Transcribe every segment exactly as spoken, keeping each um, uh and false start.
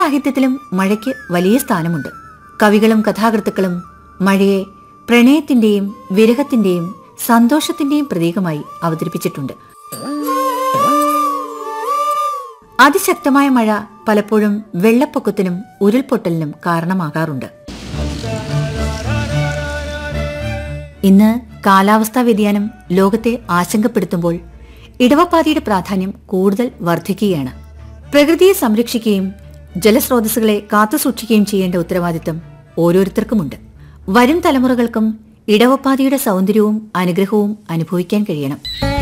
സാഹിത്യത്തിലും മഴയ്ക്ക് വലിയ സ്ഥാനമുണ്ട്. കവികളും കഥാകൃത്തുക്കളും മഴയെ പ്രണയത്തിന്റെയും വിരഹത്തിന്റെയും സന്തോഷത്തിന്റെയും പ്രതീകമായി അവതരിപ്പിച്ചിട്ടുണ്ട്. അതിശക്തമായ മഴ പലപ്പോഴും വെള്ളപ്പൊക്കത്തിനും ഉരുൾപൊട്ടലിനും കാരണമാകാറുണ്ട്. ഇന്ന് കാലാവസ്ഥാ വ്യതിയാനം ലോകത്തെ ആശങ്കപ്പെടുത്തുമ്പോൾ ഇടവപ്പാതിയുടെ പ്രാധാന്യം കൂടുതൽ വർദ്ധിക്കുകയാണ്. പ്രകൃതിയെ സംരക്ഷിക്കുകയും ജലസ്രോതസ്സുകളെ കാത്തുസൂക്ഷിക്കുകയും ചെയ്യേണ്ട ഉത്തരവാദിത്തം ഓരോരുത്തർക്കുമുണ്ട്. വരും തലമുറകൾക്കും ഇടവപ്പാതിയുടെ സൗന്ദര്യവും അനുഗ്രഹവും അനുഭവിക്കാൻ കഴിയണം.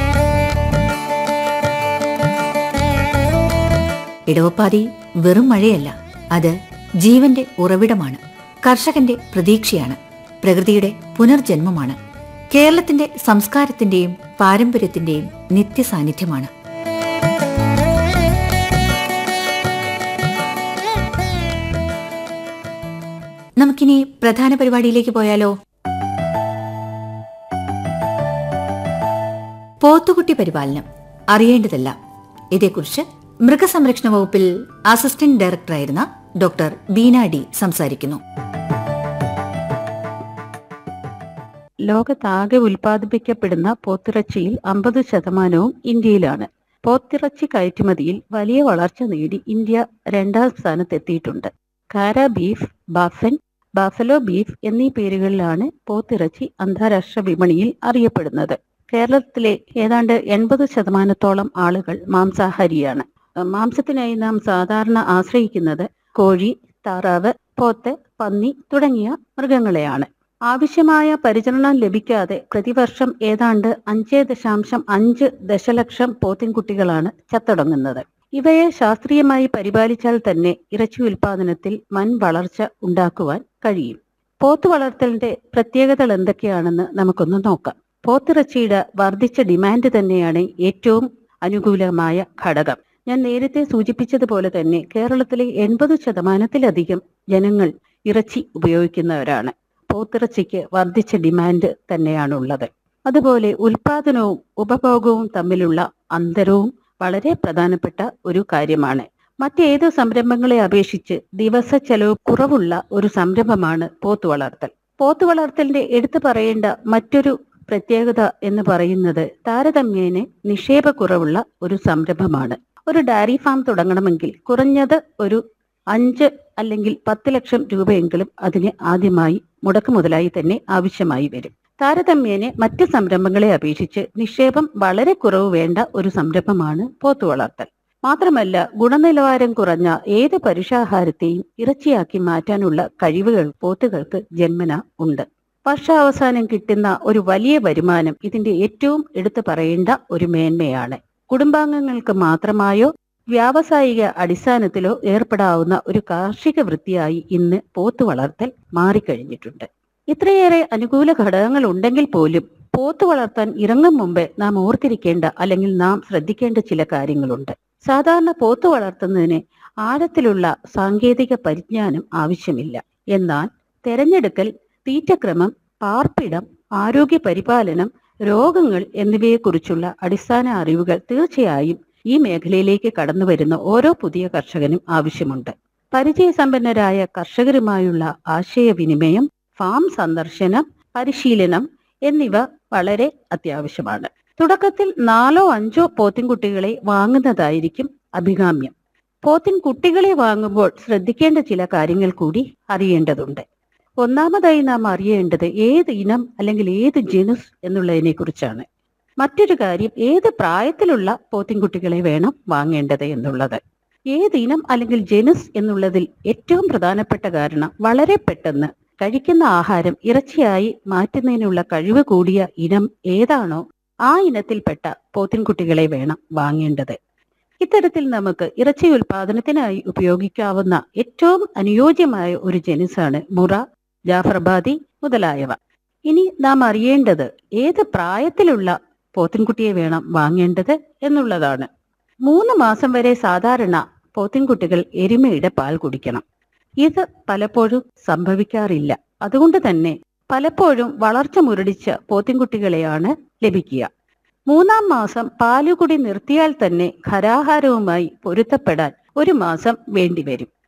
ഇടവപ്പാതി വെറും മഴയല്ല, അത് ജീവന്റെ ഉറവിടമാണ്, കർഷകന്റെ പ്രതീക്ഷയാണ്, പ്രകൃതിയുടെ പുനർജന്മമാണ്, കേരളത്തിന്റെ സംസ്കാരത്തിന്റെയും പാരമ്പര്യത്തിന്റെയും നിത്യസാന്നിധ്യമാണ്. നമുക്കിനി പ്രധാന പരിപാടിയിലേക്ക് പോയാലോ? പോത്തുകുട്ടി പരിപാലനം അറിയേണ്ടതല്ല. ഇതേക്കുറിച്ച് മൃഗസംരക്ഷണ വകുപ്പിൽ അസിസ്റ്റന്റ് ഡയറക്ടറായിരുന്ന ഡോക്ടർ ബീന ഡി സംസാരിക്കുന്നു. ലോകത്താകെ ഉൽപ്പാദിപ്പിക്കപ്പെടുന്ന പോത്തിറച്ചിയിൽ അമ്പത് ശതമാനവും ഇന്ത്യയിലാണ്. പോത്തിറച്ചി കയറ്റുമതിയിൽ വലിയ വളർച്ച നേടി ഇന്ത്യ രണ്ടാം സ്ഥാനത്തെത്തിയിട്ടുണ്ട്. കാര ബീഫ്, ബഫൻ, ബഫലോ ബീഫ് എന്നീ പേരുകളിലാണ് പോത്തിറച്ചി അന്താരാഷ്ട്ര വിപണിയിൽ അറിയപ്പെടുന്നത്. കേരളത്തിലെ ഏതാണ്ട് എൺപത് ശതമാനത്തോളം ആളുകൾ മാംസാഹാരിയാണ്. മാംസത്തിനായി നാം സാധാരണ ആശ്രയിക്കുന്നത് കോഴി, താറാവ്, പോത്ത്, പന്നി തുടങ്ങിയ മൃഗങ്ങളെയാണ്. ആവശ്യമായ പരിചരണം ലഭിക്കാതെ പ്രതിവർഷം ഏതാണ്ട് അഞ്ച് ദശാംശം അഞ്ച് ദശലക്ഷം പോത്തിൻകുട്ടികളാണ് ചത്തൊടുങ്ങുന്നത്. ഇവയെ ശാസ്ത്രീയമായി പരിപാലിച്ചാൽ തന്നെ ഇറച്ചി ഉൽപാദനത്തിൽ വൻ വളർച്ച ഉണ്ടാക്കുവാൻ കഴിയും. പോത്ത് വളർത്തലിന്റെ പ്രത്യേകതകൾ എന്തൊക്കെയാണെന്ന് നമുക്കൊന്ന് നോക്കാം. പോത്തിറച്ചിയുടെ വർദ്ധിച്ച ഡിമാൻഡ് തന്നെയാണ് ഏറ്റവും അനുകൂലമായ ഘടകം. ഞാൻ നേരത്തെ സൂചിപ്പിച്ചതുപോലെ തന്നെ കേരളത്തിലെ എൺപത് ശതമാനത്തിലധികം ജനങ്ങൾ ഇറച്ചി ഉപയോഗിക്കുന്നവരാണ്. പോത്തിറച്ചിക്ക് വർദ്ധിച്ച ഡിമാൻഡ് തന്നെയാണുള്ളത്. അതുപോലെ ഉൽപാദനവും ഉപഭോഗവും തമ്മിലുള്ള അന്തരവും വളരെ പ്രധാനപ്പെട്ട ഒരു കാര്യമാണ്. മറ്റേത് സംരംഭങ്ങളെ അപേക്ഷിച്ച് ദിവസ ചെലവ് കുറവുള്ള ഒരു സംരംഭമാണ് പോത്ത് വളർത്തൽ. പോത്ത് വളർത്തലിന്റെ എടുത്തു പറയേണ്ട മറ്റൊരു പ്രത്യേകത എന്ന് പറയുന്നത് താരതമ്യേന നിക്ഷേപക്കുറവുള്ള ഒരു സംരംഭമാണ്. ഒരു ഡയറി ഫാം തുടങ്ങണമെങ്കിൽ കുറഞ്ഞത് ഒരു അഞ്ച് അല്ലെങ്കിൽ പത്ത് ലക്ഷം രൂപയെങ്കിലും അതിന് ആദ്യമായി മുടക്ക് മുതലായി തന്നെ ആവശ്യമായി വരും. താരതമ്യേന മറ്റ് സംരംഭങ്ങളെ അപേക്ഷിച്ച് നിക്ഷേപം വളരെ കുറവ് വേണ്ട ഒരു സംരംഭമാണ് പോത്തു വളർത്തൽ. മാത്രമല്ല, ഗുണനിലവാരം കുറഞ്ഞ ഏത് പരുഷാഹാരത്തെയും ഇറച്ചിയാക്കി മാറ്റാനുള്ള കഴിവുകൾ പോത്തുകൾക്ക് ജന്മന ഉണ്ട്. വർഷാവസാനം കിട്ടുന്ന ഒരു വലിയ വരുമാനം ഇതിന്റെ ഏറ്റവും എടുത്തു പറയേണ്ട ഒരു മേന്മയാണ്. കുടുംബാംഗങ്ങൾക്ക് മാത്രമായോ വ്യാവസായിക അടിസ്ഥാനത്തിലോ ഏർപ്പെടാവുന്ന ഒരു കാർഷിക വൃത്തിയായി ഇന്ന് പോത്ത് വളർത്തൽ മാറിക്കഴിഞ്ഞിട്ടുണ്ട്. ഇത്രയേറെ അനുകൂല ഘടകങ്ങൾ ഉണ്ടെങ്കിൽ പോലും പോത്ത് വളർത്താൻ ഇറങ്ങും മുമ്പ് നാം ഓർത്തിരിക്കേണ്ട അല്ലെങ്കിൽ നാം ശ്രദ്ധിക്കേണ്ട ചില കാര്യങ്ങളുണ്ട്. സാധാരണ പോത്ത് വളർത്തുന്നതിന് ആഴത്തിലുള്ള സാങ്കേതിക പരിജ്ഞാനം ആവശ്യമില്ല. എന്നാൽ തെരഞ്ഞെടുക്കൽ, തീറ്റക്രമം, പാർപ്പിടം, ആരോഗ്യ പരിപാലനം, രോഗങ്ങൾ എന്നിവയെക്കുറിച്ചുള്ള അടിസ്ഥാന അറിവുകൾ തീർച്ചയായും ഈ മേഖലയിലേക്ക് കടന്നു വരുന്ന ഓരോ പുതിയ കർഷകനും ആവശ്യമുണ്ട്. പരിചയസമ്പന്നരായ കർഷകരുമായുള്ള ആശയവിനിമയം, ഫാം സന്ദർശനം, പരിശീലനം എന്നിവ വളരെ അത്യാവശ്യമാണ്. തുടക്കത്തിൽ നാലോ അഞ്ചോ പോത്തിൻകുട്ടികളെ വാങ്ങുന്നതായിരിക്കും അഭികാമ്യം. പോത്തിൻകുട്ടികളെ വാങ്ങുമ്പോൾ ശ്രദ്ധിക്കേണ്ട ചില കാര്യങ്ങൾ കൂടി അറിയേണ്ടതുണ്ട്. ഒന്നാമതായി നാം അറിയേണ്ടത് ഏത് ഇനം അല്ലെങ്കിൽ ഏത് ജനുസ് എന്നുള്ളതിനെ കുറിച്ചാണ്. മറ്റൊരു കാര്യം, ഏത് പ്രായത്തിലുള്ള പോത്തിൻകുട്ടികളെ വേണം വാങ്ങേണ്ടത് എന്നുള്ളത്. ഏത് ഇനം അല്ലെങ്കിൽ ജനുസ് എന്നുള്ളതിൽ ഏറ്റവും പ്രധാനപ്പെട്ട കാരണം വളരെ പെട്ടെന്ന് കഴിക്കുന്ന ആഹാരം ഇറച്ചിയായി മാറ്റുന്നതിനുള്ള കഴിവ് കൂടിയ ഇനം ഏതാണോ ആ ഇനത്തിൽപ്പെട്ട പോത്തിൻകുട്ടികളെ വേണം വാങ്ങേണ്ടത്. ഇത്തരത്തിൽ നമുക്ക് ഇറച്ചി ഉൽപാദനത്തിനായി ഉപയോഗിക്കാവുന്ന ഏറ്റവും അനുയോജ്യമായ ഒരു ജനുസാണ് മുറ, ജാഫർബാദി മുതലായവ. ഇനി നാം അറിയേണ്ടത് ഏത് പ്രായത്തിലുള്ള പോത്തിൻകുട്ടിയെ വേണം വാങ്ങേണ്ടത് എന്നുള്ളതാണ്. മൂന്ന് മാസം വരെ സാധാരണ പോത്തിൻകുട്ടികൾ എരുമയുടെ പാൽ കുടിക്കണം. ഇത് പലപ്പോഴും സംഭവിക്കാറില്ല. അതുകൊണ്ട് തന്നെ പലപ്പോഴും വളർച്ച മുരടിച്ച പോത്തിൻകുട്ടികളെയാണ് ലഭിക്കുക. മൂന്നാം മാസം പാലുകുടി നിർത്തിയാൽ തന്നെ ഖരാഹാരവുമായി പൊരുത്തപ്പെടാൻ ഒരു മാസം വേണ്ടിവരും.